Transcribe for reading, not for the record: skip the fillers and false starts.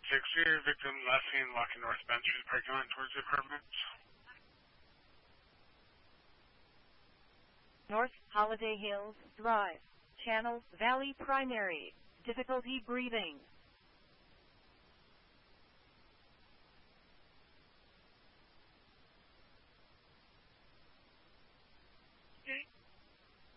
Victim last seen walking northbound through the parking lot towards the apartments. North Holiday Hills Drive, Channel Valley Primary. Difficulty breathing.